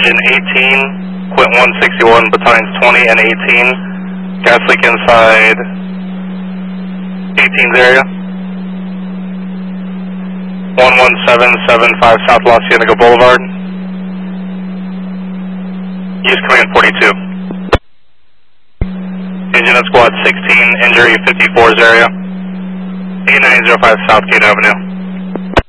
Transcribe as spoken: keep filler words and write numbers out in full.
engine eighteen, quit one sixty-one, battalions twenty and eighteen. Gas leak inside eighteen's area. one one seven seven five South Los Cienega Boulevard. Use command forty-two. Engine at squad sixteen, injury fifty-four's area. eight nine zero five South Gate Avenue.